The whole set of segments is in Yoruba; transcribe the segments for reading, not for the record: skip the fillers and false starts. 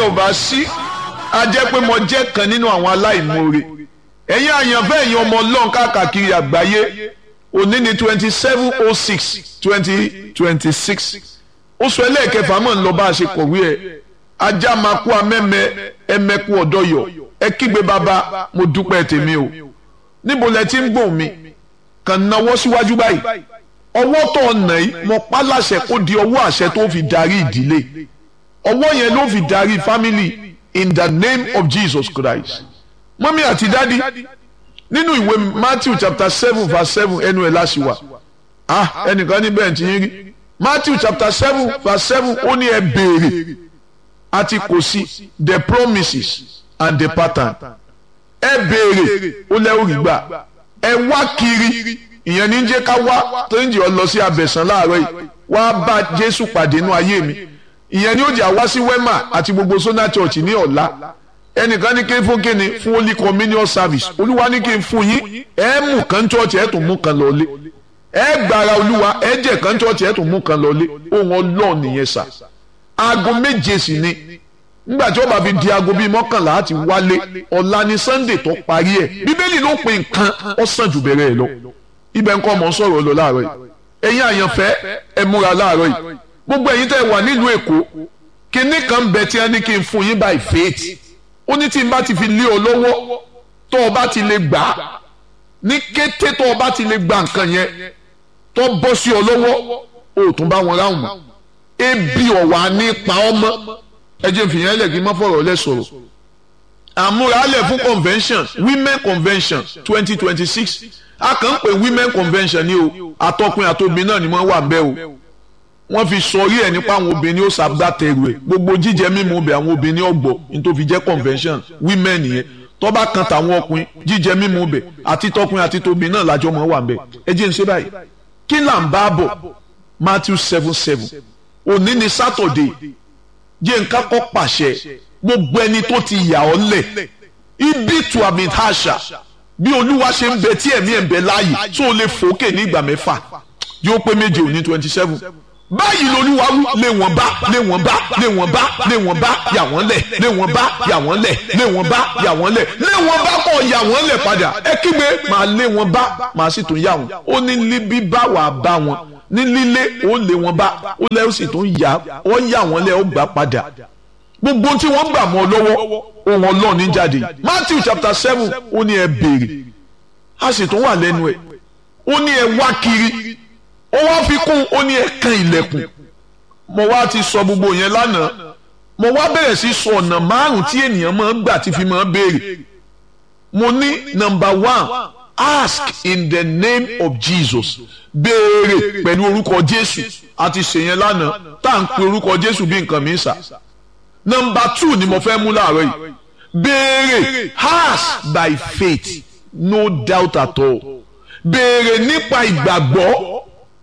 ò bá sí a jẹ́ pé mo jẹ́ kan nínú àwọn aláìmoore ẹ̀yin àyànfẹ́ ẹ̀yin ọmọ Ọlọ́run káàkiri àgbáyé òní ní 27/06/2026 oṣù ẹlẹ́ẹ̀kẹfà mọ̀ ń lọ bá a ṣe kọ̀wé ẹ̀ ajá máa kú amẹ́mẹ́ ẹ̀mẹ́kú ọ̀dọ́yọ̀ ẹ kígbe bàbá mo dúpẹ́ tèmi o níbo lẹ ti ń gbọ̀n mi kàn náwó síwájú báyìí ọwọ́ tó ọ̀nà yìí mo pa láṣẹ kó di ọwọ́ àṣẹ tó fi darí ìdílé ọwọ́ yẹn ló fi darí family in the name of Jesus Christ mọ́mí àti dádì nínú ìwé Matthew chapter 7 ẹnu ẹ̀ láṣìwà ẹnìkan níbẹ̀ tí yín rí Matthew chapter 7 ó ní ẹ béèrè àti kò sí the promises and the pattern ẹ béèrè ó lẹ́wọ̀ rí gbà ẹ wá kiri ìyẹn ní jẹ́ ká wá tó ń jẹ́ ọ lọ sí abẹ̀sán láàárọ̀ yìí wá bá Jésù pàdé nínú ayé mi ìyẹn ni ó jẹ́ àwá sí Wema àti gbogbo Sona Church ní ọ̀la ẹnìkan ní kí n fún kíni fún Holy Communion Service Olúwa ní kí n fún yín ẹ mú kan church ẹ tún mú kan lọlé ẹ gbàrà Olúwa ẹ jẹ́ kan church ẹ tún mú kan lọlé ohun Ọlọ́run nìyẹn sà aago méje sì ni nígbà tí ó bá fi di aago bíi mọ́kànlá àti wálé ọ̀la ni Sunday tó parí ẹ̀ Bíbélì ló pe nǹkan ó sàn jù bẹ̀rẹ̀ ẹ̀ lọ ibẹ̀ nǹkan ọmọ sọ̀rọ̀ lọ láàárọ̀ yìí ẹ̀yin àyànfẹ́ ẹ múra láàárọ̀ yìí gbogbo ẹ̀yin tẹ́ wà nílùú Èkó kinní kan bẹ tí wọ́n ní kí n fún yín by faith ó ní tí n bá ti fi lé ọ lọ́wọ́ tó o bá ti lè gbà á ní kété tó o bá ti lè gba nǹkan yẹn tó bọ́ sí ọ lọ́wọ́ o tún bá wọn ráhùn mọ́ ebi ọ̀wà nípa ọmọ ẹ jẹ́ fi yẹn lẹ́gìn mọ́ fọ̀rọ̀ lẹ́ sọ̀rọ̀ àmúralẹ̀ fún convention women convention 2026 a kàn ń pè women convention ní o àtọkùnrin àtobìnrin náà ni wọ́n wà bẹ́ẹ̀ o wọ́n fi sọrí ẹ̀ nípa àwọn obìnrin ó ṣàgbàtẹ̀rù ẹ̀ gbogbo jíjẹ mímu bẹ̀ àwọn obìnrin ọ̀gbọ̀ nítorí fi jẹ́ convention women nìyẹn tó bá kan tàwọn ọkùnrin jíjẹ mímu bẹ̀ àti tọkùnrin àti tóbìnrin náà lájọ mọ́ wà bẹ́ẹ̀ ẹ jẹ́ ń ṣe báyìí kí là ń bá bọ̀ Matthew 7 òní ni Saturday jẹ́ nǹkan kọ́ pàṣẹ gbogbo ẹni tó ti yà ọ́ lẹ̀ ibi tu àmì àṣà bí Olúwa ṣe ń bẹ tí ẹ̀mí ẹ̀ ń bẹ láàyè tó o lè fòókè ní ìgbà mẹ́fà yóò pé méje òní 27 báyìí lolúwa wú lé wọn bá yà wọ́n lẹ̀ lé wọn bá yà wọ́n lẹ̀ lé wọn bá kọ́ yà wọ́n lẹ̀ padà ẹ kígbe máa lé wọn bá máa sì tún yà wọ́n ó ní líbí bá wà bá wọn ní lílé ó lé wọn bá ó lẹ́ ó sì tún yà wọ́n lẹ̀ ó gbà padà gbogbo tí wọ́n gbà mọ́ lọ́wọ́ ohun Ọlọ́run ní jáde Matthew chapter 7 ó ní ẹ béèrè a sì tún wà lẹ́nu ẹ̀ ó ní ẹ wá kiri ó wá fi kún ó ní ẹ kan ilẹ̀kùn mo wá ti sọ gbogbo yẹn lánàá mo wá bẹ̀rẹ̀ sí sọ ọ̀nà márùn tí ènìyàn máa ń gbà tí fi máa ń béèrè mo ní number 1 ask in the name of Jesus béèrè pẹ̀lú orúkọ Jésù àti ṣèyẹn lánàá tá à ń pe orúkọ Jésù bí nǹkan mi sà number 2 ni mo fẹ́ mú láàárọ̀ yìí béèrè ask by faith no doubt at all béèrè nípa ìgbàgbọ́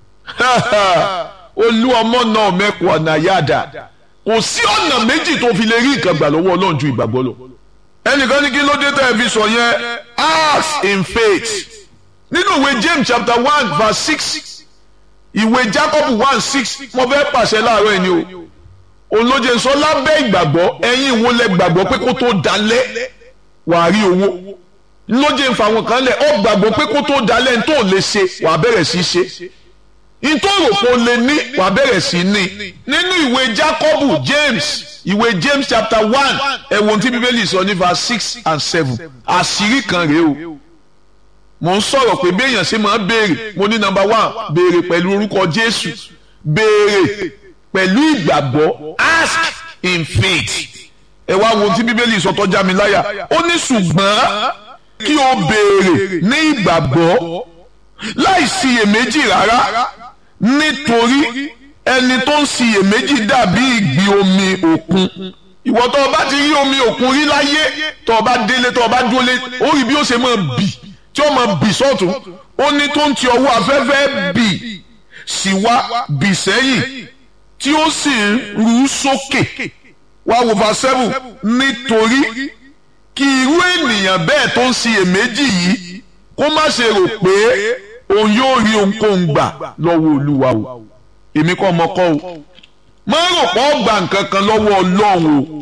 olú ọmọ náà mẹ́kọ̀ọ́ ọ̀nà yáda kò sí ọ̀nà méjì tó fi lè rí nǹkan gbà lọ́wọ́ Ọlọ́run ju ìgbàgbọ́ lọ ẹnìkan ní kí ló dé tẹ́ ẹ fi sọ yẹn ask in faith nínú ìwé James chapter 1 verse 6 ìwé Jacob 1:6 mo fẹ́ pàṣẹ láàárọ̀ ẹni o olóje sọ lábẹ́ ìgbàgbọ́ ẹ̀yin wo lẹ gbàgbọ́ pé kó tó dalẹ̀ wàá rí owó lóje ń fa àwọn kan lẹ̀ ọ gbàgbọ́ pé kó tó dalẹ̀ ń tó lè ṣe wàá bẹ̀rẹ̀ sí ṣe ìtòròpó lè ní wàá bẹ̀rẹ̀ sí ní nínú ìwé Jacob ìwé James chapter 1 ẹ̀wọ̀n tí Bíbélì sọ ní verse 6 and 7 àṣírí kan rèé o mo ń sọ̀rọ̀ pé béèyàn ṣe máa béèrè mo ní number 1 béèrè pẹ̀lú orúkọ Jésù béèrè pẹ̀lú ìgbàgbọ́ ask in faith ẹ wá wo tí Bíbélì sọ tó já mi láyà ó ní ṣùgbọ́n kí o béèrè ní ìgbàgbọ́ láì ṣiyèméjì rárá nítorí ẹni tó ń ṣiyèméjì dàbí ìgbì omi òkun ìwọ tó o bá ti rí omi òkun rí láyé tó o bá délé tó o bá dúró lé ó rí bí ó ṣe máa bì tí ó máa bì sọ́tún ó ní tó ń ti ọwọ́ afẹ́fẹ́ bì sí wá bì sẹ́yìn tí ó sì ń rú sókè wá wo verse 7 nítorí kí irú ènìyàn bẹ́ẹ̀ tó ń ṣiyèméjì yìí kó má ṣe rò pé òun yóò rí ohunkóhun gbà lọ́wọ́ Olúwa o èmi kọ́ ọmọ kọ́ o má rò pé ó gba nǹkan kan lọ́wọ́ Ọlọ́run o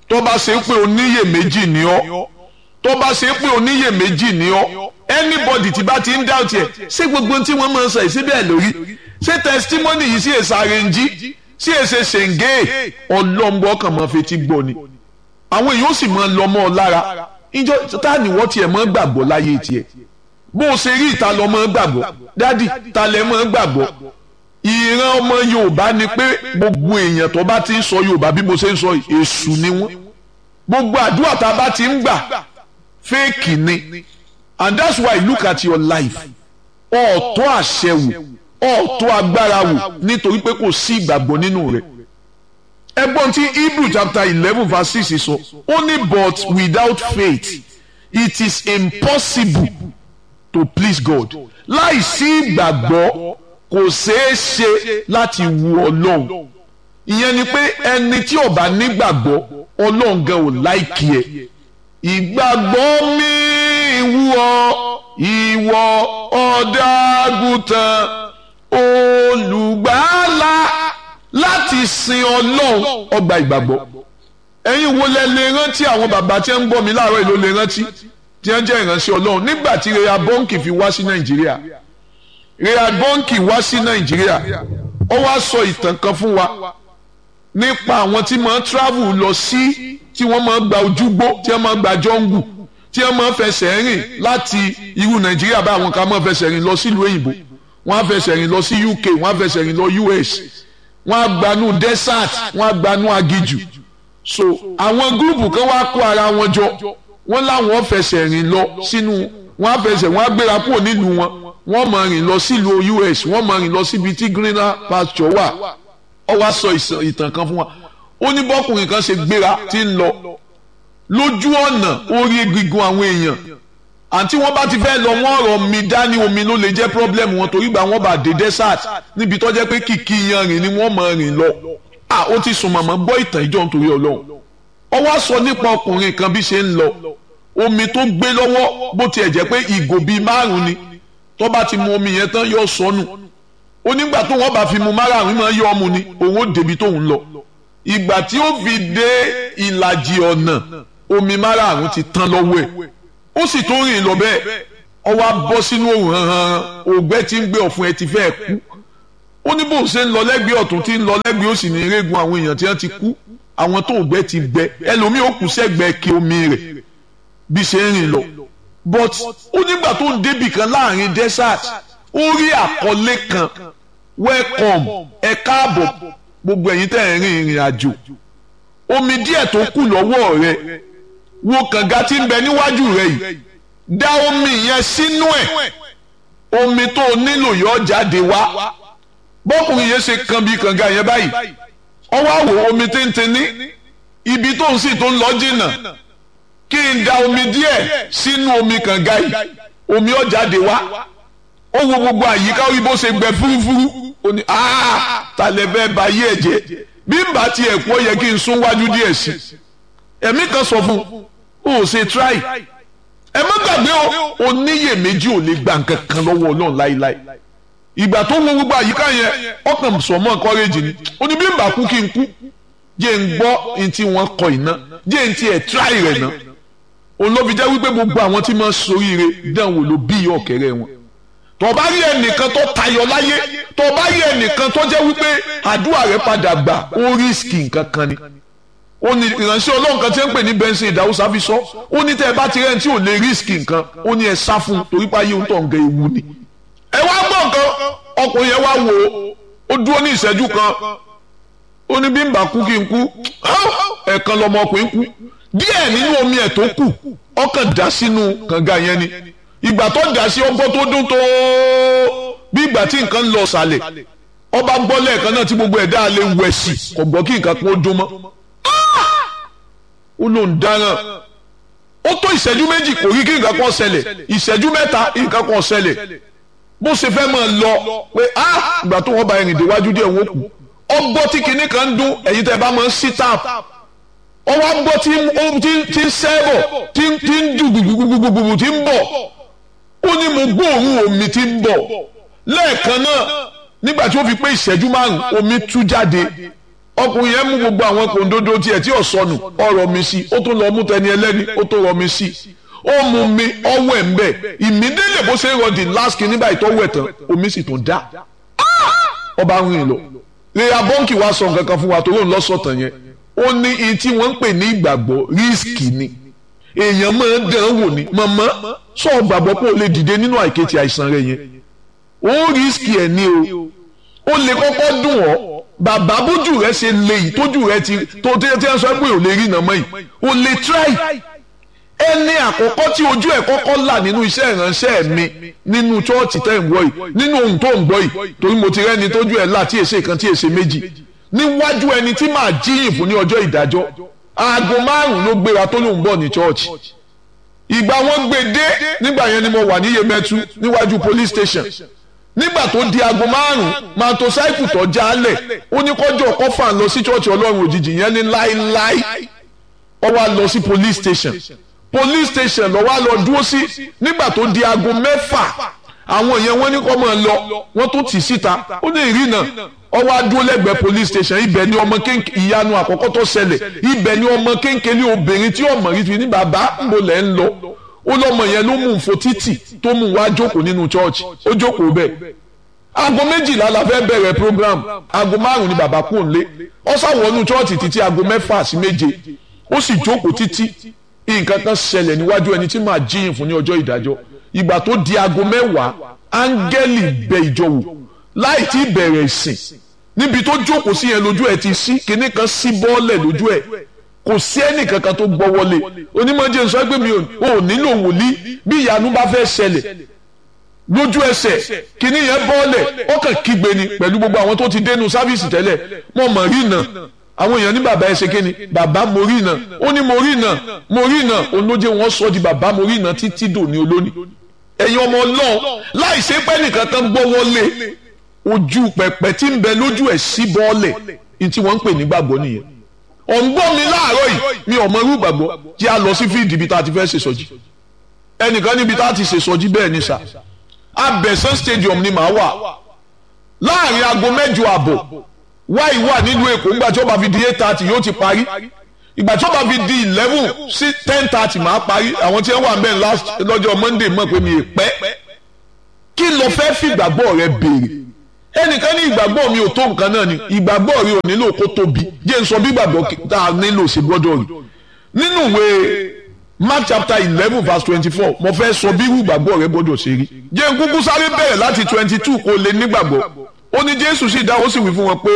tó bá ṣe pé oníyèméjì ni ọ́, tó bá ṣe pé oníyèméjì ni ọ́, anybody tí bá ti ń doubt ẹ̀ ṣé gbogbo tí wọ́n máa ń sọ yìí síbẹ̀ lórí, ṣé testimony yìí sí èsà àrèǹjì sí èsè ṣèǹgé ọlọ́mbọ kan máa fetí gbọ́ ni àwọn èèyàn ó sì máa lọ mọ́ ọ lára ìjọ tá ni wọ́n tiẹ̀ máa gbàgbọ́ láyé tiẹ̀ bó o ṣe rí ìta lọ máa gbàgbọ́ dádì ta lẹ máa gbàgbọ́. Ìran ọmọ Yorùbá ni pé gbogbo èèyàn tó bá ti ń sọ Yorùbá bí mo ṣe ń sọ èṣù ni wọ́n, gbogbo àdúrà tá a bá ti ń gbà fake ni, and that's why look at your life ọ̀tọ̀ àṣẹ wò ọ̀tọ̀ agbára wò nítorí pé kò sí ìgbàgbọ́ nínú rẹ̀. Ẹgbọ́n tí Hebrew chapter 11 verse 6 sọ ó ní but without faith it is impossible to please God. Láì sí ìgbàgbọ́ kò ṣeé ṣe láti wu Ọlọ́run. Ìyẹn ni pé ẹni tí ò bá nígbàgbọ́ Ọlọ́run gan ò láìkí ẹ̀. Ìgbàgbọ́ mi wù ọ́ ìwọ ọ̀dàgùtàn olùgbàlà láti sin Ọlọ́run ọgbà ìgbàgbọ́. Ẹ̀yin wo lẹ lè rántí àwọn bàbá tí ń gbọ́ mi láàárọ̀ ìlú lè rántí tí wọ́n jẹ́ ìránṣẹ́ Ọlọ́run nígbà tí Rehoboam fi wá sí Nàìjíríà. Rehoboam wá sí Nàìjíríà ó wá sọ ìtàn kan fún wa nípa àwọn tí máa travel lọ sí tí wọ́n máa gba ojúgbó tí wọ́n máa gba jọ́ngù tí wọ́n máa fẹsẹ̀ rìn láti irú Nàìjíríà bá àwọn kan máa fẹsẹ̀ rìn lọ sílùú òyìnbó, wọ́n á fẹsẹ̀ rìn lọ sí UK, wọ́n á fẹsẹ̀ rìn lọ US, wọ́n á gbanú desert, wọ́n á gbanú agijù. So àwọn gúrùpù kan wá kó ara wọn jọ wọ́n láwọn fẹsẹ̀ rìn lọ sínú, wọ́n á fẹsẹ̀ wọ́n á gbéra kúrò nílùú wọn, wọ́n máa rìn lọ sílùú US, wọ́n máa rìn lọ síbi tí greener pasture wà. Ó wá sọ ìtàn kan fún wa ó ní bọ́kùnrin kan ṣe gbéra tí ń lọ lójú ọ̀nà orí egungun àwọn èèyàn àti wọ́n bá ti fẹ́ lọ wọ́n rọ̀ mi dání, omi ló lè jẹ́ problem wọn torí gbà wọ́n bá dé desert níbi tó jẹ́ pé kìkì yanrìn ni wọ́n máa rìn lọ. Ó ti sùn màmá gbọ́ ìtàn ìjọ nítorí Ọlọ́run. Ó wá sọ nípa ọkùnrin kan bí ṣe ń lọ omi tó gbé lọ́wọ́ bó tiẹ̀ jẹ́ pé ìgò bíi 5 ni tó bá ti mu omi yẹn tán yóò sọnù. Ó nígbà tó wọ́n bá fi mu 5 máa yọ ọmú ni òun ó débi tóun lọ. Ìgbà tí ó fi dé ìlàjì ọ̀nà omi 5 ti tán lọ́wọ́ ẹ̀ ó sì tó rìn lọ bẹ́ẹ̀ ó wá bọ́ sínú òun hàn ògbẹ́ tí ń gbé ọ̀fun ẹ̀ ti fẹ́ kú. Ó ní bó ṣe ń lọ lẹ́gbẹ̀ẹ́ ọ̀tún tí ń lọ lẹ́gbẹ̀ẹ́ òsì ní irégun àwọn èèyàn tí wọ́n ti kú, àwọn tó ògbẹ́ ti gbẹ ẹlòmíì ó kù sẹ́gbẹ̀ẹ́ kí omi rẹ̀ bí ṣe ń rìn lọ. But ó nígbà tó ń débì kan láàrin desert ó rí àkọlé kan welcome ẹ káàbọ̀ gbogbo ẹ̀yin tẹ́ ń rin ìrìn àjò, omi díẹ̀ tó kù lọ́wọ́ rẹ wo kànga tí ń bẹ níwájú rẹ yìí dá omi yẹn sínú ẹ̀, omi tó nílò yọ jáde wá. Bọ́kùnrin yẹn ṣe kan bí kànga yẹn báyìí ó wá wò omi tíntìní ibi tó ń sì tó ń lọ jìnnà kí n da omi díẹ̀ sínú omi kànga yìí omi ó jáde wá. Ó wo gbogbo àyíká orí bó ṣe gbẹ fúrúfúrú ó ní tàlẹ́ fẹ́ ba yé ẹ̀jẹ̀ bí n bá tiẹ̀ kú ó yẹ kí n sún wájú díẹ̀ sí i. Ẹ̀mí kan sọ fún ó ṣe try ẹ má gbàgbé o oníyèméjì ò lè gba nǹkan kan lọ́wọ́ Ọlọ́run láíláí. Ìgbà tó wo gbogbo àyíká yẹn ọkàn sọmọ encourage ni ó ní bí n bá kú kí n kú jẹ́ n gbọ́ n tí wọ́n kọ iná jẹ́ n tiẹ̀ try rẹ̀ ná. Òun ló fi jẹ́ wípé gbogbo àwọn tí máa ń soríire dánwò ló bí ìyá ọ̀kẹ́rẹ́ wọn. Tó bá rí ẹnìkan tó tayọ láyé, tó bá rí ẹnìkan tó jẹ́ wípé àdúrà rẹ̀ padà gbà ó rísíkì nǹkan kan ni. Ó ní ìránṣẹ́ Ọlọ́run kan tí ń pè ní Benson Ìdáhùsá fi sọ ó ní tẹ́ ẹ bá ti rẹ́ni tí ò lè rísíkì nǹkan ó ní ẹ sá fún torí pé ayé ń tọ̀ nǹkan ewu ni. Ẹ wá gbọ́ nǹkan ọkùnrin yẹn wá wò ó dúró ní ìṣẹ́jú kan ó ní bí n bá kú kí n kú ẹ̀ẹ̀kan lọmọkùnrin kú díẹ̀ nínú omi ẹ̀ tó kù ọkàn dá sínú kànga yẹn ni. Ìgbà tó dà sí ọgbọ́n tó dún tó bí ìgbà tí nǹkan ń lọ sàlẹ̀ ọba gbọ́ lẹ́ẹ̀kan náà tí gbogbo ẹ̀dá lè wẹ̀ sí kò gbọ́ kí nǹkan kan ó dún mọ́. Ó lóun dáràn ó tó ìṣẹ́jú méjì kò rí kí nǹkan kan ṣẹlẹ̀, ìṣẹ́jú mẹ́ta nǹkan kan ṣẹlẹ̀ bó ṣe fẹ́ máa lọ pé ìgbà tó wọ́n bá ẹ̀rìn déwájú díẹ̀ wọ́n kù ọgbọ́ tí kinní kan ń dún ẹ̀yin tẹ́ bá máa ń sí tap ọwọ́ gbọ́ tí ń sẹ́bọ̀ tí ń jù gbùgbùgbùgbùgbù tí ń bọ̀ ó ní mo gbóòórùn omi tí ń bọ̀ lẹ́ẹ̀kan náà nígbà tí ó fi pé ìṣẹ́jú 5 omi tú jáde ọkùnrin yẹn mú gbogbo àwọn kòńdódó tiẹ̀ tí ò sọnù ọ̀rọ̀ mi sí, ó tún lọ mú tẹni ẹlẹ́ni ó tó rọ mi sí, ó mú mi ọwọ́ ẹ̀ ń bẹ̀ ìmídélé bó ṣe ń rọ the last kìíní báyìí tọ́wọ́ ẹ̀ tán omi sì tún dá ọba ń rìn lọ. rèé bọ́ǹkì wa sọ nǹkan kan fún wa tó lóun lọ́sọ̀tàn yẹn ó ní iye tí wọ́n ń pè ní ìgbàgbọ́ rísíkì ni èèyàn máa ń dán wò ní mọ̀mọ́ sọ gbàgbọ́ pé o lè dìde nínú àìkètì àìsàn rẹ yẹn ó rísíkì ẹ̀ ní o ó lè kọ́kọ́ dùn ọ́ bàbá bójú rẹ ṣe lè yìí tójú rẹ ti tó tí wọ́n sọ pé ò lè rí iná mọ́ yìí ó lè try ẹni àkọ́kọ́ tí ojú ẹ̀ kọ́kọ́ là nínú iṣẹ́ ìránṣẹ́ mi nínú chọ́ọ̀tì tẹ́ ń gbọ́ yìí nínú ohun tó ń gbọ́ yìí torí mo ti rẹ́ni tójú ẹ̀ là tí èsè kan tí èsè méjì níwájú ẹni tí màá jíyìn fún ní ọjọ́ ìdájọ́ aago 5 ló gbéra tó lóun bọ̀ ní chọ́ọ̀chì ìgbà wọn gbé dé nígbà yẹn ni mo wà ní Yemẹtu níwájú police station nígbà tó di aago 5 mọ́tòsáìkù tó jálẹ̀ ó ní kọjọ́ kọfà lọ sí chọ́ọ̀chì Ọlọ́run òjijì yẹn ní láíláí ó wá lọ sí police station lọ wá lọ dúró sí nígbà tó di aago 6 àwọn yẹn wọ́n ní kó máa lọ wọ́n tó tì síta ó ní ìrìnà ó wá dúró lẹ́gbẹ̀ẹ́ police station ibẹ̀ ni ọmọ kéńké ìyanu àkọ́kọ́ tó ṣẹlẹ̀ ibẹ̀ ni ọmọ kéńké ní obìnrin tí ọmọ rí fi ní bàbá mo lẹ̀ ń lọ ó lọ́mọ yẹn ló mú un fo títì tó mú un wá jókòó nínú church ó jókòó bẹ́ẹ̀ aago 12 la fẹ́ bẹ̀rẹ̀ program aago 5 ni bàbá kò ń lé ó ṣàwọnú church títí aago 6 sí 7 ó sì jókòó títí nǹkan kan ṣẹlẹ̀ níwájú ẹni tí màá jíyìn fún ní ọjọ́ ìdájọ́ ìgbà tó di aago 10 áńgẹ́lì bẹ ìjọ wò láì tí bẹ̀rẹ̀ ìsìn níbi tó jókòó sí yẹn lójú ẹ̀ ti sí kinní kan sí bọ́ọ̀lẹ̀ lójú ẹ̀ kò sí ẹnì kankan tó gbọ́ wọlé onímọ̀jẹ̀ ń sọ pé mi ò nílò wòlíì bí ìyanu bá fẹ́ ṣẹlẹ̀ lójú ẹsẹ̀ kinní yẹn bọ́ọ̀lẹ̀ ó kàn kígbe ni pẹ̀lú gbogbo àwọn tó ti dénú sáfíìsì tẹ́lẹ̀ mọ̀ mọ̀ rí náà àwọn èèyàn ní bàbá ẹ ṣe kíni bàbá mo rí náà ó ní mo rí náà olóje wọn sọ di bàbá mo rí náà títí dòní olónìí ẹ̀yin ọmọ Ọlọ́run láì ṣe pé nìkan kan gbọ́ wọlé ojú pẹ̀pẹ̀ tí ń bẹ lójú ẹ̀ sí bọ́ọ̀lẹ̀ ní tí wọ́n ń pè ní gbàgbọ́ nìyẹn ọ̀ngbọ́n mi láàárọ̀ yìí mi ò mọ irú gbàgbọ́ jẹ́ a lọ sí fíìdì ibi tá a ti fẹ́ ṣe sọ́jí ẹnìkan níbi tá a ti ṣe sọ́jí bẹ́ẹ̀ ni sà Abẹ́sán stadium ni màá wà láàrin aago 8:30 wáyé wà nílùú Èkó nígbà tí ó bá fi di 8:30 yóò ti parí ìgbà tí ó bá fi di 11 sí 10:30 màá parí àwọn tí wọ́n wà bẹ́ẹ̀ lọ́jọ́ Monday mọ̀ pé mi ì pẹ́ kí lo fẹ́ fi ìgbàgbọ́ rẹ béèrè ẹnìkan ní ìgbàgbọ́ mi ò tó nǹkan náà ni ìgbàgbọ́ rẹ ò nílò kó tóbi jẹ́ n sọ bí ìgbàgbọ́ tá a nílò ṣe gbọ́dọ̀ rí nínú ìwé Mark chapter 11 verse 24 mo fẹ́ sọ bí irú ìgbàgbọ́ rẹ gbọ́dọ̀ ṣe rí jẹ́ n kúkú sáré bẹ̀rẹ̀ láti 22 kó lè nígbàgbọ́ ó ní Jésù sì dá ó sì wí fún wọn pé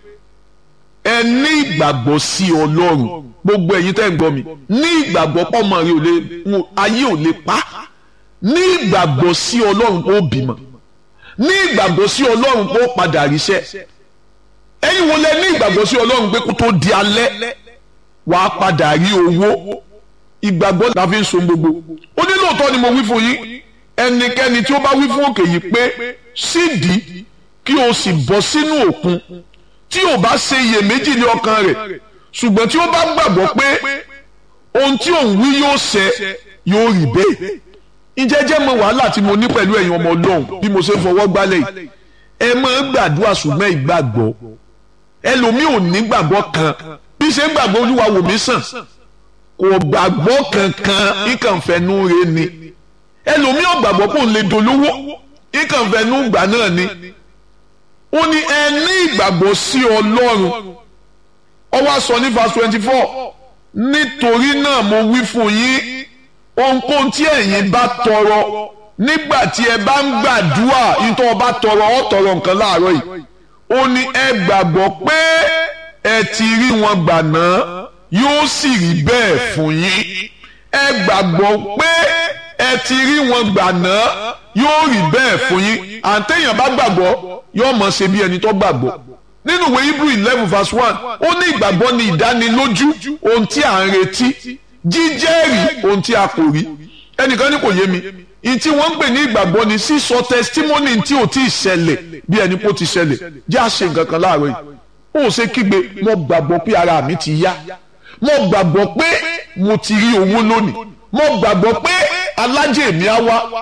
ẹ ní ìgbàgbọ́ sí Ọlọ́run gbogbo ẹ̀yin tẹ́ ń gbọ́ mi ní ìgbàgbọ́ pọ́mọ rẹ ayé ò lè pa ní ìgbàgbọ́ sí Ọlọ́run kó bímọ ní ìgbàgbọ́ sí Ọlọ́run kó padà ríṣẹ́ ẹ̀yin wo lẹ ní ìgbàgbọ́ sí Ọlọ́run pé kó tó di alẹ́ wàá padà rí owó ìgbàgbọ́ la fi ń so gbogbo ó ní lóòótọ́ ni mo wí fún yín ẹnikẹ́ni tí ó bá wí fún òkè yìí pé sídìí kí o sì bọ́ sínú òkun tí o bá ṣe iyèméjì ní ọkàn rẹ̀ ṣùgbọ́n tí o bá gbàgbọ́ pé ohun tí òun wí yóò ṣẹ yóò rí bẹ́ẹ̀ ìjẹ́jẹ́ mọ wàhálà tí mo ní pẹ̀lú ẹ̀yin ọmọ Ọlọ́run bí mo ṣe fọwọ́ gbálẹ̀ yìí ẹ máa gbàdúrà ṣùgbọ́n ìgbàgbọ́ ẹlòmíì ò ní gbàgbọ́ kan bí ṣe ń gbàgbọ́ Olúwa wò mí sàn kò gbàgbọ́ kankan ìkànfẹ́nu rẹ̀ ni ẹlòmíì ò gbàgbọ́ pé òun lè dolówó ìkànfẹ́nu gbà náà ni ó ní ẹ ní ìgbàgbọ́ sí Ọlọ́run ó wá sọ ní verse 24 nítorí náà mo wí fún yín ohunkóhun tí ẹ̀yin bá tọrọ nígbà tí ẹ bá ń gbàdúrà nítorí ọba tọrọ ọ tọrọ nǹkan láàárọ̀ yìí ó ní ẹ gbàgbọ́ pé ẹ ti rí wọn gbà náà yóò sì rí bẹ́ẹ̀ fún yín ẹ gbàgbọ́ pé ẹ ti rí wọn gbà náà yóò rí bẹ́ẹ̀ fún yín àtẹ̀yàn bá gbàgbọ́ yóò mọ̀ ṣe bí ẹni tó gbàgbọ́ nínú ìwé Hebrew 11 verse 1 ó ní ìgbàgbọ́ ní ìdánilójú ohun tí à ń retí jíjẹ́rìí ohun tí a kò rí ẹnìkan ní kò yé mi ìtí wọ́n ń pè ní ìgbàgbọ́ ni sísọ testimony tí ò tí ì ṣẹlẹ̀ bí ẹni pé ó ti ṣẹlẹ̀ jẹ́ àṣẹ nǹkan kan láàárọ̀ yìí ó ṣe kígbe mo gbàgbọ́ pé ara mi ti yá mo gbàgbọ́ pé mo ti rí owó lónìí mo gbàgbọ́ pé alájẹ mi á wá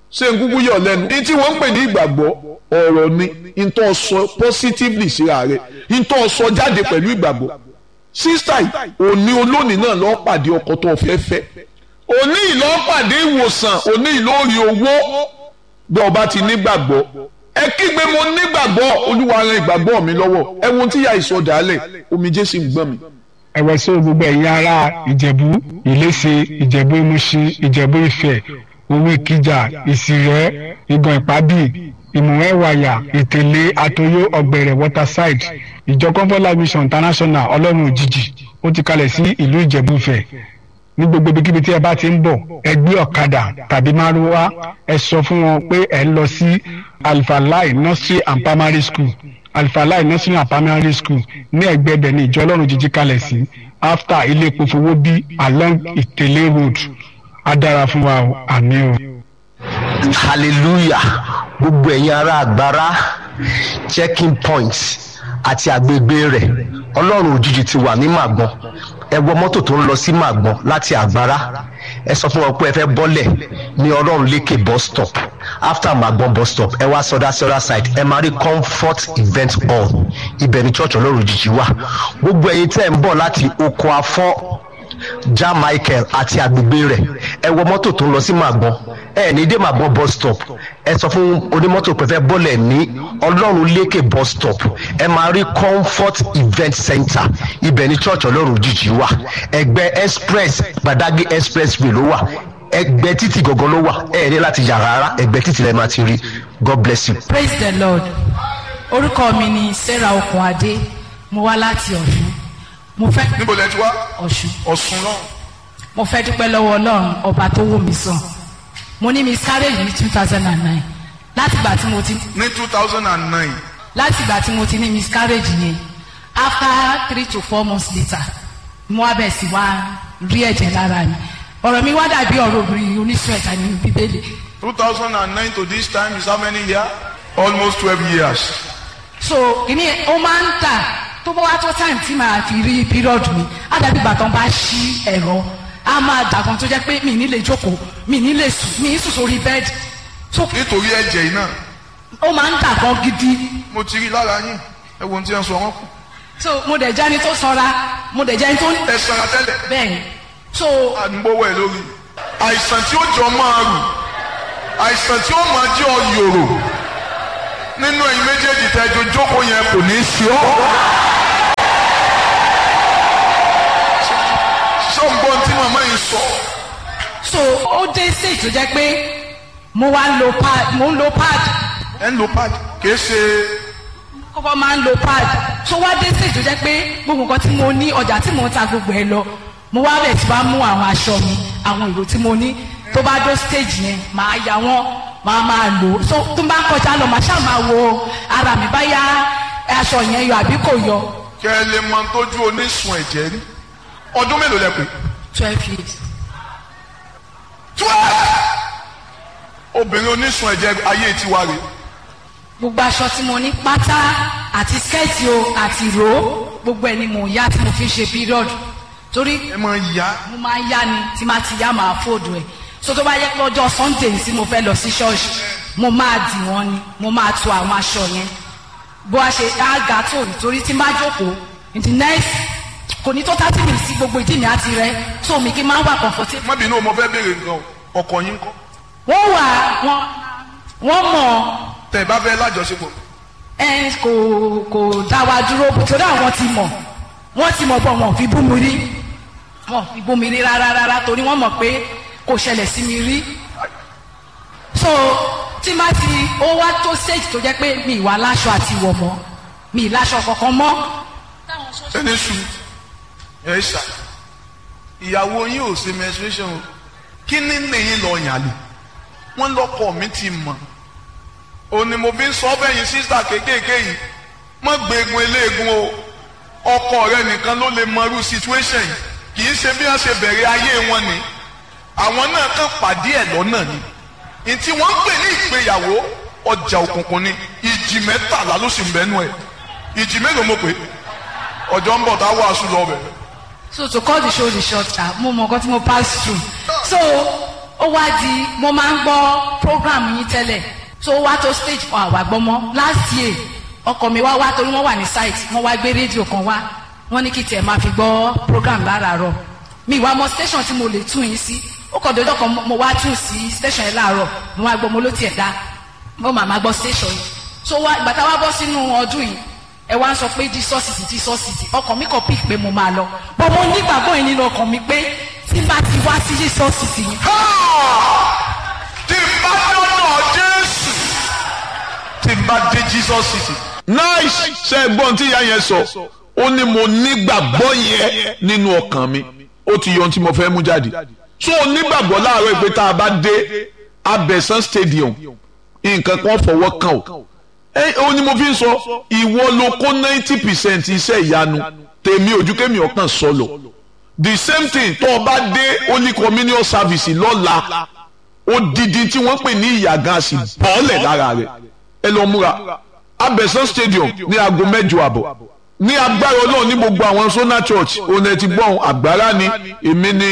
ṣé n kúkú yọ̀ lẹ́nu ní tí wọ́n ń pè ní ìgbàgbọ́ ọ̀rọ̀ ni ntọ́ sọ positively síra rẹ̀ ntọ́ sọ jáde pẹ̀lú ìgbàgbọ́ sísítà yìí òní olónìí náà lọ́ọ́ pàdé ọkọ tó fẹ́ fẹ́ òní ìlọ́ọ́ pàdé ìwòsàn òní ìlórí owó bí ọba ti nígbàgbọ́ ẹ kígbe mo nígbàgbọ́ olúwa ràn ìgbàgbọ́ mi lọ́wọ́ ẹ wo tí ya ìsọdàálẹ̀ omijé sì ń gbọ́n mi. ẹ̀wẹ̀ sí gbogbo ẹ̀yin ará ìjẹ̀bú ìléṣe ìjẹ̀bú ìmúṣin ìjẹ̀bú ìfẹ́ owó ìkìjà ìsìrẹ́ ìgàn ìpábì ìmùwẹ́wàyà ìtẹ̀lé àtòyó ọ̀gbẹ̀rẹ̀ waterside ìjọ comfort life mission international ọlọ́run òjijì ó ti kalẹ̀ sí ìlú ìjẹ̀bú ìfẹ́ ní gbogbo ibikíbi tí ẹ bá ti ń bọ̀ ẹ gbé ọ̀kadà tàbí márúwá ẹ sọ fún wọn pé ẹ ń lọ sí alifalai nursery and primary school alifalai nursery and primary school ní ẹ̀gbẹ́ ibẹ̀ ní ìjọ ọlọ́run jíjí kalẹ̀ sí after ilé epo fowó bí along ìtẹ̀lé road á dára fún wa o àmín o. hallelujah gbogbo ẹ̀yin ará àgbára checking points àti àgbègbè rẹ̀ ọlọ́run òjijì ti wà ní màgbọ́n ẹ wọ mọ́tò tó ń lọ sí màgbọ́n láti àgbára ẹ sọ fún wọn pé ẹ fẹ́ bọ́lẹ̀ ní ọlọ́run lékè bus stop after màgbọ́n bus stop ẹ wá sọdá side ẹ máa rí comfort event hall ibẹ̀ ní church ọlọ́run òjijì wà gbogbo ẹ̀yin tẹ́ ń bọ̀ láti oko afọ́ ja michael àti àgbègbè rẹ̀ ẹ wọ mọ́tò tó ń lọ sí màgbọ́n ẹ ní dé màgbọ́n bus stop ẹ sọ fún onímọ́tò pé fẹ́ bọ́lẹ̀ ní ọlọ́run lékè bus stop ẹ máa rí comfort event center ibẹ̀ ní church ọlọ́run òjijì wà ẹgbẹ́ express gbadagbe expressway ló wà ẹgbẹ́ títì gọ̀gọ́ ló wà ẹ ní láti yà rárá ẹgbẹ́ títì lẹ́ẹ̀ máa ti rí god bless you. praise the lord orúkọ mi ni sarah okunade mo wá láti ọ̀ṣun mo fẹ́. níbo lẹ ti wá. ọ̀ṣun náà. mo fẹ́ dúpẹ́ lọ́wọ́ ọlọ́run ọba tó wò mí sàn mo ní miscarriage ní 2009 láti ìgbà tí mo ti. ní 2009. láti ìgbà tí mo ti ní miscarriage yẹn after 3 to 4 months later mo wá bẹ̀ sí wá rí ẹ̀jẹ̀ lára mi ọ̀rọ̀ mi wá dàbí ọ̀rọ̀ obìnrin oníṣẹ́ẹ̀ta nínú bíbélì. 2009 to this time is how many years? almost 12 years. so kìíní ó máa ń tà tó bá wá tó time tí màá fi rí period mi á dàbí ìgbà tán bá ṣí ẹ̀rọ á máa dàgbọ́n tó jẹ́ pé mi ní lè jókòó mi ní lè sùn mi ní sùn sórí bẹ́ẹ̀dì. nítorí ẹ̀jẹ̀ yìí náà. ó máa ń dàgbọ́n gidi. mo ti rí lára yín ẹ wo ohun tí ẹ ń sọ wọn kù. so mo dẹ̀ jẹ́ ẹni tó sanra mo dẹ̀ jẹ́ ẹni tó. ẹ sanra tẹ́lẹ̀. bẹ́ẹ̀ni. so. àdúgbò ẹ lórí. àìsàn tí ó jọ máa rù àìsàn tí ó máa jẹ́ ọ yòrò nínú ẹ̀yin méjèèjì tẹ́jọ jókòó yẹn kò ní í ṣe ọ́. ṣọ́ngbọ́n tí màmá yìí sọ. so ó dé stage tó jẹ́ pé mo wá ń lo pad mo ń lo pad. ẹ ń lo pad kìí ṣe. kọ́kọ́ máa ń lo pad so wá dé stage tó jẹ́ pé gbogbo nǹkan tí mo ní ọjà tí mo ń ta gbogbo ẹ lọ mo wá bẹ̀ tí wàá mú àwọn aṣọ mi àwọn ìró tí mo ní tó bá dó stage yẹn màá ya wọ́n máa lò so tó bá kọjá lọ màá ṣáà máa wo ara mi báyà aṣọ yẹn yọ àbí kò yọ. kẹ́ ẹ lè mọ tójú onísun ẹ̀jẹ̀ rí ọdún mélòó lẹ pé. 12 years. 12. obìnrin onísun ẹ̀jẹ̀ ayé tiwa rè. gbogbo aṣọ tí mo ní pátá àti skẹ́ẹ̀tì o àti ìró gbogbo ẹ̀ ni mò ń yá tí mo fi ṣe period torí. ẹ máa yá. mo máa ń yá ni tí máa ti yá máa fòdù ẹ̀ so tó bá yẹ lọ́jọ́ sunday tí mo fẹ́ lọ sí ṣọ́ọ̀ṣì mo máa dì wọ́n ni mo máa to àwọn aṣọ yẹn bó a ṣe á ga tó nítorí tí n bá jókòó in the next kò ní tó 30 minutes sí gbogbo ìdí mi á ti rẹ so mi kí n máa wà comfortable. má bínú mo fẹ́ béèrè nǹkan ọkọ yín kọ́. wọ́n wà wọ́n mọ̀. tẹ̀ bá fẹ́ lájọṣepọ̀. ẹ kò dá wa dúró torí àwọn ti mọ̀ wọ́n ti mọ̀ bọ̀ wọ́n fi bú mi rí wọ́n fi bú mi rí rárá torí wọ́n mọ̀ pé kò ṣẹlẹ̀ sí mi rí so tí má ti ó wá tó stage tó jẹ́ pé mi ìwà láṣọ àti ìwọ̀ mọ́ mi ìláṣọ kankan mọ́. ẹni sùn ẹ ṣá ìyàwó yín ò ṣe menstruation o kí ní nìyín lọ yàn lè wọ́n lọ́kọ mi ti mọ̀ ò ní mo fi ń sọ bẹ́yìn sísà kéékèèké yìí mọ́ gbẹ̀gùn eléegun o ọkọ rẹ nìkan ló lè mọ irú situation yìí kì í ṣe bí wọ́n ṣe bẹ̀rẹ̀ ayé wọn ni àwọn náà kàn pàdé ẹ̀ lọ́nà ni ntí wọ́n ń pè ní ìgbéyàwó ọjà òkùnkùn ni ìjì 13 ló sì ń bẹ́nu ẹ̀ ìjì mélòó mo pè ọjọ́ ń bọ̀ tá a wàásù lọ bẹ̀. so to cut the show the short mo mọ nǹkan tí mo pass through so ó wá di mo máa ń gbọ́ program yín tẹ́lẹ̀ so ó wá tó stage kan àwa gbọ́ mọ́ last year ọkọ mi wá torí wọ́n wà ní site wọ́n wá gbé rédíò kan wá wọ́n ní kí tiẹ̀ máa fi gbọ́ program láràárọ̀ mi ìwà mọ station tí mo lè tún yín sí ó kọ̀ dọ́jọ́ kan mo wá tún sí station yẹn láàárọ̀ mo wá gbọ́ mo ló tiẹ̀ dá mo màmá gbọ́ station yìí so wá ìgbà wá bọ́ sínú ọdún yìí ẹ wá ń sọ pé Jesus ọkàn mi kàn pick pé mo máa lọ bọ́ mo nígbàgbọ́ yìí nínú ọkàn mi pé tí bá ti wá sí Jesus yìí. tí bá dọ́nà Jésù tí bá dé Jesus City. nice ṣe gbọ́n tí ìyá yẹn sọ ó ní mo nígbàgbọ́ yẹn nínú ọkàn mi ó ti yọ ohun tí mo fẹ́ mú jáde so onígbàgbọ́ láàárọ̀ pé tá a bá dé Abẹ́sán stadium nǹkan kan fọwọ́ kàn ó ó ní mo fi ń sọ ìwọ ló kó 90% iṣẹ́ ìyanu tèmi ojúkèmí ọkàn sọlọ the same thing tó o bá dé Holy Communion service lọ́la odidi tí wọ́n pè ní ìyàgàn sí bọ́ọ̀lẹ̀ lára rẹ̀ ẹ lọ múra Abẹ́sán stadium ní aago 8:30 ní agbára Ọlọ́run ní gbogbo àwọn Sona Church òun ẹ ti gbọ́n àgbàrá ni èmi ní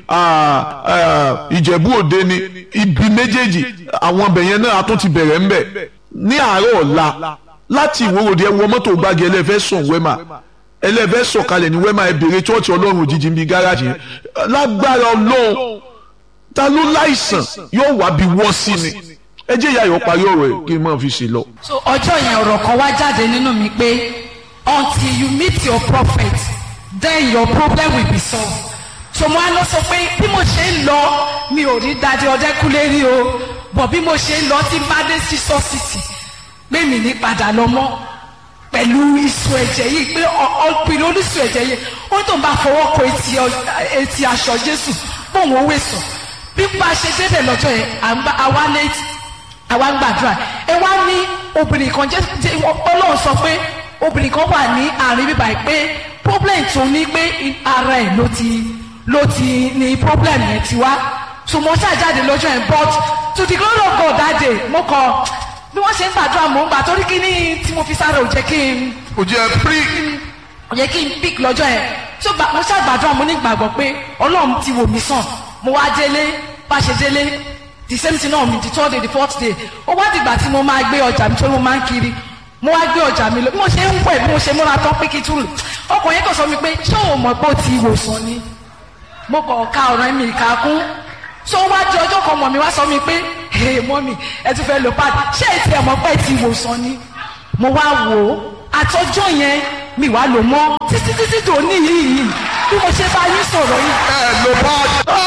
Ìjẹ̀bú Òde ni ibi méjèèjì àwọn ọbẹ̀ yẹn náà a tún ti bẹ̀rẹ̀ ń bẹ̀ ní àárọ̀ ọ̀la láti ìwòròdì ẹwọ mọ́tò gbági ẹlẹ́fẹ́ sùn wẹ́mà ẹlẹ́fẹ́ sọ̀kalẹ̀ ní wẹ́mà ẹ bèrè chọ́ọ̀chì Ọlọ́run òjijì ń bi gáràjì yẹn lágbára Ọlọ́run ta ló láìsàn yóò wá bí wọ́n sí ni ẹ jẹ́ ìyá yọ̀ parí ọ̀rọ̀ ẹ̀ kí n máa fi ṣe lọ. so ọjọ́ yẹn ọ̀rọ̀ kan wá jáde nínú mi pé until you meet your prophet then your problem will be solved. so mo á lọ sọ pé bí mo ṣe ń lọ mi ò rí Daddy Ọdẹ́kúnlé rí o bọ̀ bí mo ṣe ń lọ tí bá dé sí sọ́ọ̀sìtì pé mi ní padà lọ mọ́ pẹ̀lú ìṣù ẹ̀jẹ̀ yìí pé ọ̀pìnrin oníṣù ẹ̀jẹ̀ yìí ó tó ń bá fọwọ́ kọ etí aṣọ Jésù bóun ó wèsàn bí bá a ṣe débẹ̀ lọ́jọ́ yẹn àwa ń gbàdúrà ẹ wá ní obìnrin kan jẹ́ Ọlọ́run sọ pé obìnrin kan wà ní àárín bíbá yìí pé problem tó ní pé ara ẹ̀ ló ti ní problem yẹn ti wá so mo ṣàjáde lọ́jọ́ yẹn but to the glory of God that day mo kọ bí wọ́n ṣe ń gbàdúrà mò ń gbà torí kí ni tí mo fi sáré ò jẹ́ kí n. kò jẹ́ pick. kò jẹ́ kí n pick lọ́jọ́ yẹn so mo ṣàgbàdúrà mo ní ìgbàgbọ́ pé Ọlọ́run ti wò mí sàn mo wá délé bá ṣe délé the same thing náà mi the third day the fourth day ó wá dìgbà tí mo máa gbé ọjà mi torí mo máa ń kiri mo wá gbé ọjà mi lọ bí mo ṣe ń wẹ̀ bí mo ṣe múra tán pé kí tún lò ọkọ̀ yẹn kò sọ mi pé ṣé òun mọ̀ pé ó ti wòsàn ni mo kọ̀ ka ọ̀rọ̀ mi ìka kún so wá di ọjọ́ kan mọ̀ mi wá sọ mi pé hey mọ́mì ẹ tún fẹ́ lo pad ṣé ẹ ti ẹ̀ mọ̀ pé ẹ ti wòsàn ni mo wá wò ó àtọjọ́ yẹn mi wá lò mọ́ títí tó ní yìí bí mo ṣe bá yín sọ̀rọ̀ yìí. ẹ lo pad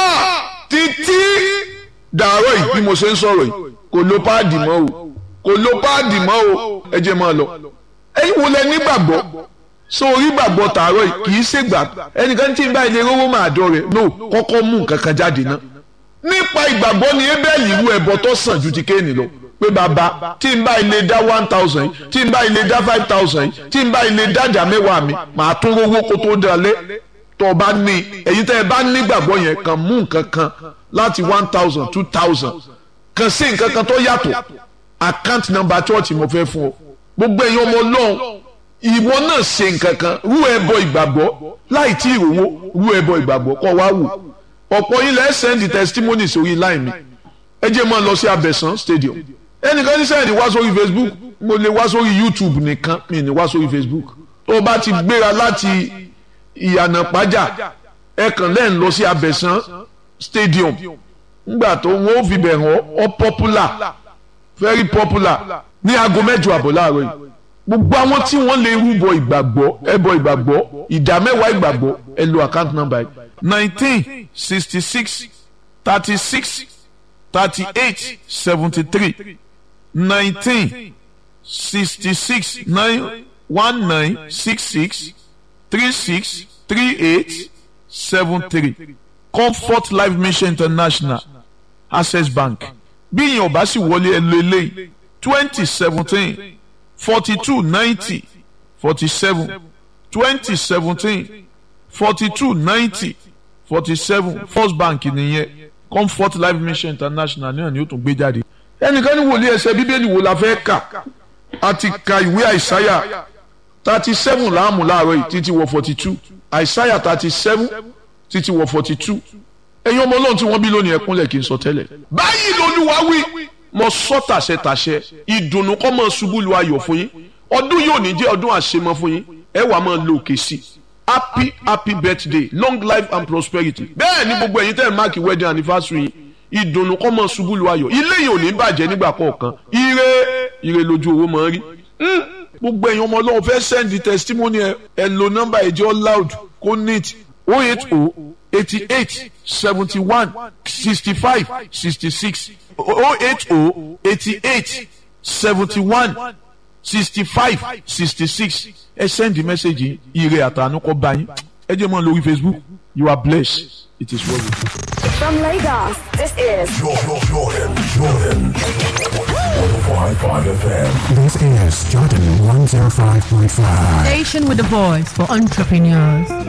títí dàárọ̀ yìí bí mo ṣe ń sọ̀rọ̀ yìí kò lo páàdì mọ́ o kò lo páàdì mọ́ o ẹ jẹ́ máa lọ ẹ̀yin wo lẹ nígbàgbọ́ so orí gbàgbọ́ tààrọ̀ yìí kì í ṣègbà ẹnìkan tí ń bá ilé rówó máa dọ̀ rẹ̀ no kọ́kọ́ mú nǹkan kan jáde náà nípa ìgbàgbọ́ ni Ébẹ́lì rú ẹbọ tó sàn ju ti Kéènì lọ pé bàbá tí ń bá ilé dá 1,000 tí ń bá ilé dá 5,000 tí ń bá ilé dájà mẹ́wàá mi màá tún rówó kó tó dalẹ̀ tó bá ní èyí tẹ́ ẹ bá nígbàgbọ́ yẹn kàn mú nǹkan kan láti 1,000 2,000 kàn sí nǹkan kan tó yàtọ̀ account number church mo fẹ́ fún ọ gbogbo èèyàn ọmọ Ọlọ́run ìwọ náà ṣe nǹkan kan rú ẹbọ ìgbàgbọ́ láì tí ìrówó rú ẹbọ ìgbàgbọ́ kọ́ wá wò ọ̀pọ̀ yín lẹ́ send the testimony sórí line mi ẹ jẹ́ máa lọ sí Abẹ́sán stadium ẹnìkan ní sẹ́yìn wá sórí Facebook mo lè wá sórí YouTube nìkan mi ní wá sórí Facebook tó o bá ti gbéra láti ìyànà pàjá ẹ kàn lẹ́yìn lọ sí Abẹ́sán stadium ngbà tó wọ́n ó fi bẹ̀ hàn ọ́ popular very popular ní aago 8:00 láàárọ̀ yìí gbogbo àwọn tí wọ́n lè rúbọ ìgbàgbọ́ ẹbọ ìgbàgbọ́ ìdá mẹ́wàá ìgbàgbọ́ ẹ lo account number yìí 1966 36 38 73 1966 1966 36 38 73 Comfort Life Mission International Access Bank bí ìyẹn ò bá sì wọlé ẹ lo eléyìí 2017 42 90 47 2017 42 90 47 First Bank nìyẹn Comfort Life Mission International náà ni ó tún gbé jáde. ẹnìkan ní wòlíì ẹsẹ̀ bíbélì wo la fẹ́ kà àti ka ìwé àìsáyà 37 láàmú láàárọ̀ yìí títí wọ 42 àìsáyà 37 títí wọ 42 ẹ̀yin ọmọ Ọlọ́run tí wọ́n bí lónìí ẹkúnlẹ̀ kí n sọ tẹ́lẹ̀ báyìí l'Olúwa wí mo sọ tàṣẹ ìdùnnú kó máa ṣubú lu ayọ̀ fún yín ọdún yóò ní jẹ́ ọdún àṣemọ fún yín ẹ wàá máa lo òkè sí happy birthday long life and prosperity bẹ́ẹ̀ ni gbogbo ẹ̀yin tẹ́ ẹ̀ máàkì wedding anniversary yín ìdùnnú kó máa ṣubú lu ayọ̀ ilé yìí ò ní bàjẹ́ nígbà kọ̀ọ̀kan ire lójú owó máa rí gbogbo ẹ̀yin ọmọ Ọlọ́run fẹ́ send the testimony ẹ lo number ẹ̀jẹ̀ loud kó neat 080 88 71 65 66 080 88 71 65 66 ẹ send the message ire àtànú kó bá yín ẹ jẹ́ mọ́ lórí Facebook you are blessed it is well with you. From Lagos, this is Jordan 105.5 FM. This is Jordan 105.5. Station with a voice for entrepreneurs.